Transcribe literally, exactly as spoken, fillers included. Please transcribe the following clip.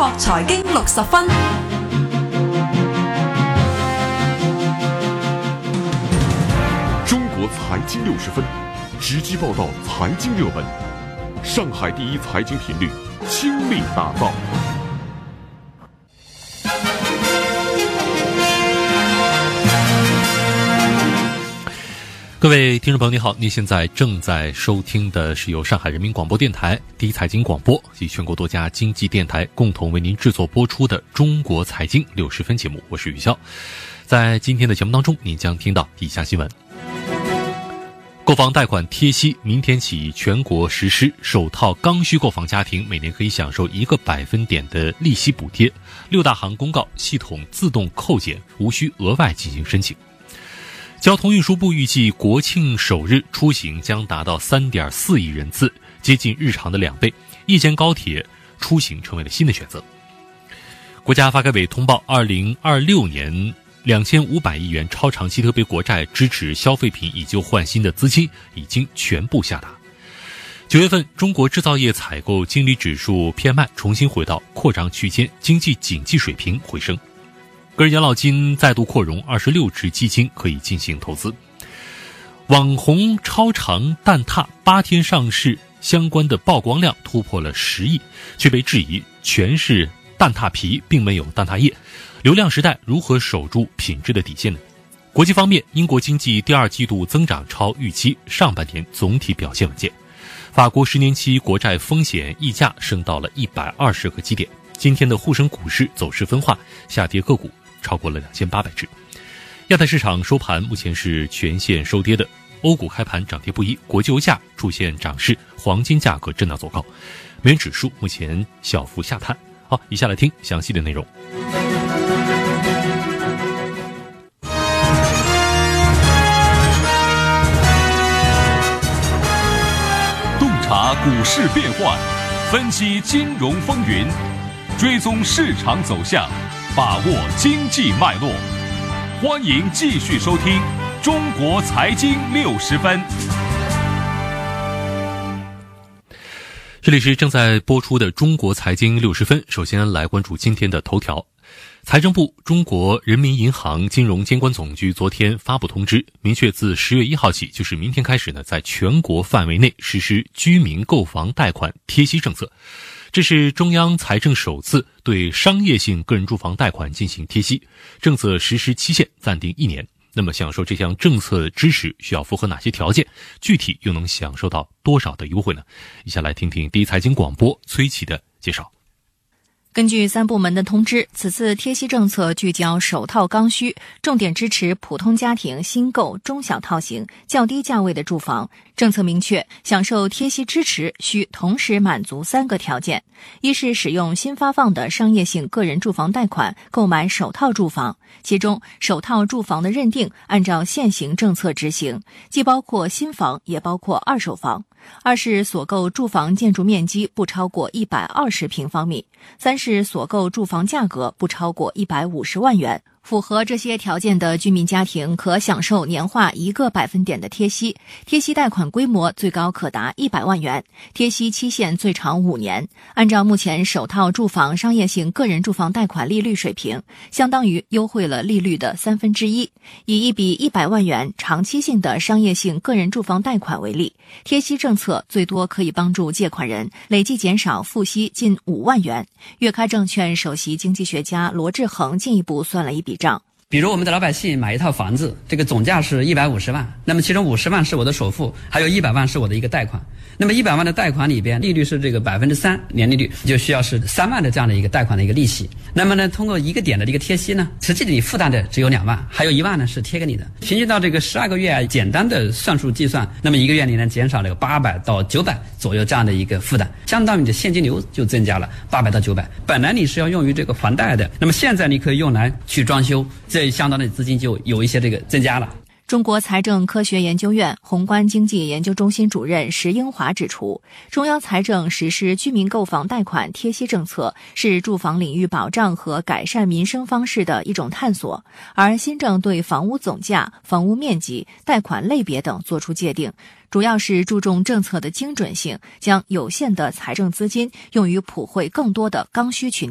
國財經六十分， 中國財經六十分，直擊報道財經熱門，上海第一財經頻率，傾力打造。 各位听众朋友，你好，您现在正在收听的是由上海人民广播电台第一财经广播及全国多家经济电台共同为您制作播出的中国财经六十分节目，我是雨潇。在今天的节目当中，您将听到以下新闻：购房贷款贴息明天起全国实施，首套刚需购房家庭每年可以享受一个百分点的利息补贴，六大行公告系统自动扣减，无需额外进行申请。交通运输部预计国庆首日出行将达到 三点四亿人次，接近日常的两倍，夜间高铁出行成为了新的选择。国家发改委通报，二零二六年两千五百亿元超长期特别国债支持消费品以旧换新的资金已经全部下达。九月份，中国制造业采购经理指数 P M I 重新回到扩张区间，经济景气水平回升。个人养老金再度扩容，二十六只基金可以进行投资。网红超长蛋挞八天上市相关的曝光量突破了十亿，却被质疑全是蛋挞皮，并没有蛋挞液。流量时代如何守住品质的底线呢？国际方面，英国经济第二季度增长超预期，上半年总体表现稳健。法国十年期国债风险溢价升到了一百二十个基点。今天的沪深股市走势分化，下跌个股超过了两千八百只。亚太市场收盘目前是全线收跌的，欧股开盘涨跌不一，国际油价出现涨势，黄金价格震荡走高，美元指数目前小幅下探。好，以下来听详细的内容。 洞察股市变幻，分析金融风云，追踪市场走向，把握经济脉络。欢迎继续收听中国财经六十分。 这里是正在播出的中国财经六十分，首先来关注今天的头条。财政部、中国人民银行金融监管总局昨天发布通知，明确自十月一号起，就是明天开始呢，在全国范围内实施居民购房贷款贴息政策。这是中央财政首次对商业性个人住房贷款进行贴息，政策实施期限暂定一年。那么享受这项政策的支持需要符合哪些条件？具体又能享受到多少的优惠呢？以下来听听第一财经广播崔琦的介绍。 根据三部门的通知，此次贴息政策聚焦首套刚需，重点支持普通家庭新购中小套型、较低价位的住房。政策明确，享受贴息支持需同时满足三个条件：一是使用新发放的商业性个人住房贷款购买首套住房，其中首套住房的认定按照现行政策执行，既包括新房也包括二手房；二是所购住房建筑面积不超过一百二十平方米；三是所购住房价格不超过一百五十万元。符合这些条件的居民家庭可享受年化一个百分点的贴息，贴息贷款规模最高可达一百万元，贴息期限最长五年。按照目前首套住房商业性个人住房贷款利率水平，相当于优惠了利率的三分之一。以一笔一百万元长期性的商业性个人住房贷款为例，贴息政策最多可以帮助借款人累计减少付息近五万元。粤开证券首席经济学家罗志恒进一步算了一笔账。 比如我们的老百姓买一套房子，这个总价是一百五十万，那么其中五十万是我的首付，还有一百万是我的一个贷款。那么一百万的贷款里边，利率是这个百分之三年利率，就需要是三万的这样的一个贷款的一个利息。那么呢，通过一个点的这个贴息呢，实际你负担的只有两万，还有一万呢是贴给你的。平均到这个十二个月啊，简单的算术计算，那么一个月你能减少了有八百到九百左右这样的一个负担，相当于你的现金流就增加了八百到九百。本来你是要用于这个还贷的，那么现在你可以用来去装修，这相当的资金就有一些这个增加了。 中国财政科学研究院宏观经济研究中心主任石英华指出，中央财政实施居民购房贷款贴息政策是住房领域保障和改善民生方式的一种探索，而新政对房屋总价、房屋面积、贷款类别等作出界定，主要是注重政策的精准性，将有限的财政资金用于普惠更多的刚需群体。